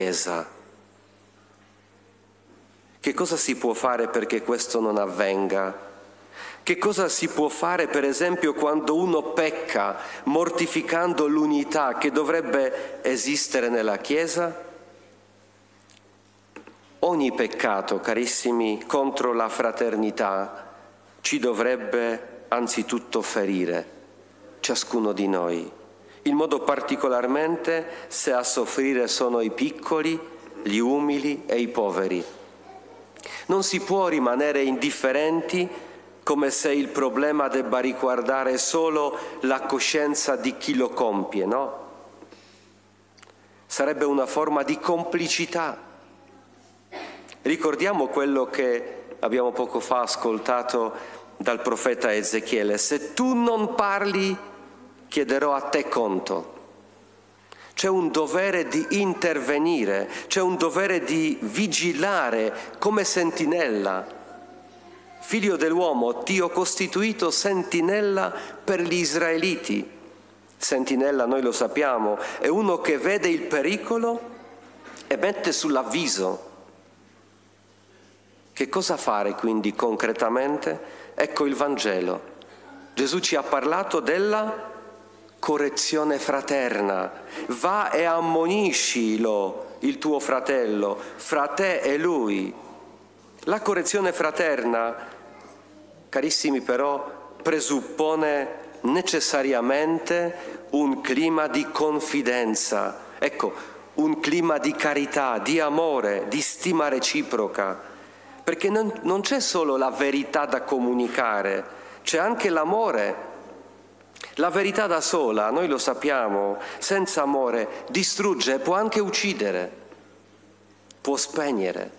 Chiesa. Che cosa si può fare perché questo non avvenga? Che cosa si può fare, per esempio, quando uno pecca, mortificando l'unità che dovrebbe esistere nella Chiesa? Ogni peccato, carissimi, contro la fraternità ci dovrebbe anzitutto ferire, ciascuno di noi, in modo particolarmente se a soffrire sono i piccoli, gli umili e i poveri. Non si può rimanere indifferenti come se il problema debba riguardare solo la coscienza di chi lo compie, no? Sarebbe una forma di complicità. Ricordiamo quello che abbiamo poco fa ascoltato dal profeta Ezechiele: se tu non parli, chiederò a te conto. C'è un dovere di intervenire, c'è un dovere di vigilare come sentinella. Figlio dell'uomo, ti ho costituito sentinella per gli israeliti. Sentinella, noi lo sappiamo, è uno che vede il pericolo e mette sull'avviso. Che cosa fare quindi concretamente? Ecco il Vangelo. Gesù ci ha parlato della correzione fraterna. Va e ammoniscilo il tuo fratello, fra te e lui. La correzione fraterna, carissimi, però presuppone necessariamente un clima di confidenza, ecco, un clima di carità, di amore, di stima reciproca, perché non c'è solo la verità da comunicare, c'è anche l'amore. La verità da sola, noi lo sappiamo, senza amore distrugge, può anche uccidere, può spegnere.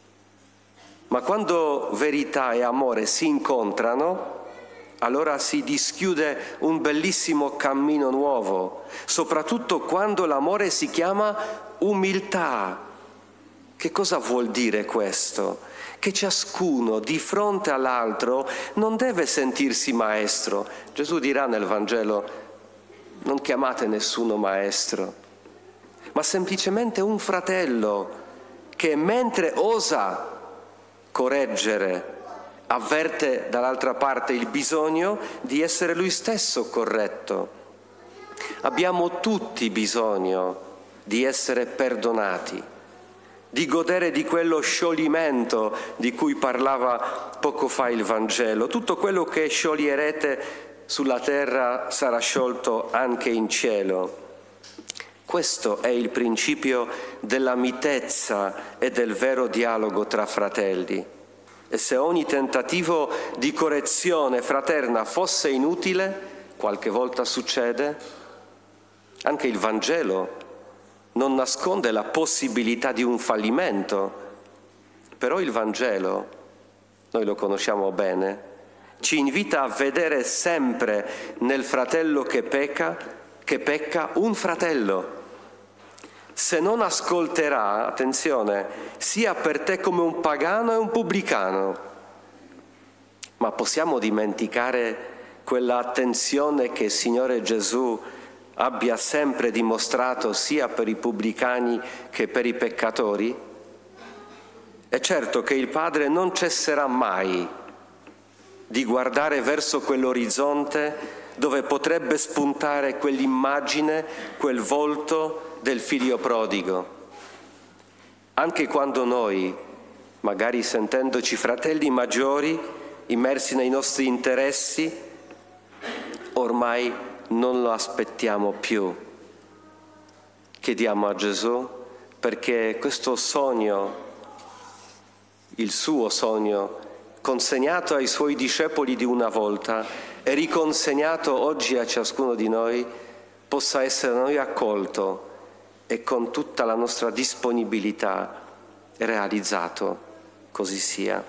Ma quando verità e amore si incontrano, allora si dischiude un bellissimo cammino nuovo, soprattutto quando l'amore si chiama umiltà. Che cosa vuol dire questo? Che ciascuno di fronte all'altro non deve sentirsi maestro. Gesù dirà nel Vangelo: non chiamate nessuno maestro, ma semplicemente un fratello che mentre osa correggere, avverte dall'altra parte il bisogno di essere lui stesso corretto. Abbiamo tutti bisogno di essere perdonati, di godere di quello scioglimento di cui parlava poco fa il Vangelo. Tutto quello che scioglierete sulla terra sarà sciolto anche in cielo. Questo è il principio della mitezza e del vero dialogo tra fratelli. E se ogni tentativo di correzione fraterna fosse inutile, qualche volta succede, anche il Vangelo non nasconde la possibilità di un fallimento. Però il Vangelo, noi lo conosciamo bene, ci invita a vedere sempre nel fratello che pecca un fratello. Se non ascolterà, attenzione, sia per te come un pagano e un pubblicano. Ma possiamo dimenticare quella attenzione che il Signore Gesù abbia sempre dimostrato sia per i pubblicani che per i peccatori? È certo che il Padre non cesserà mai di guardare verso quell'orizzonte dove potrebbe spuntare quell'immagine, quel volto del figlio prodigo. Anche quando noi, magari sentendoci fratelli maggiori, immersi nei nostri interessi, ormai non lo aspettiamo più. Chiediamo a Gesù perché questo sogno, il suo sogno, consegnato ai suoi discepoli di una volta e riconsegnato oggi a ciascuno di noi, possa essere da noi accolto e con tutta la nostra disponibilità realizzato. Così sia.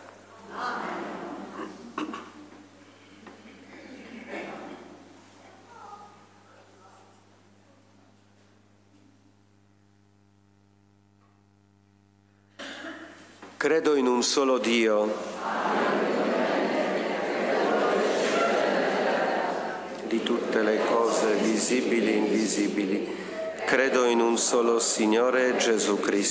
Credo in un solo Dio, di tutte le cose visibili e invisibili. Credo in un solo Signore Gesù Cristo,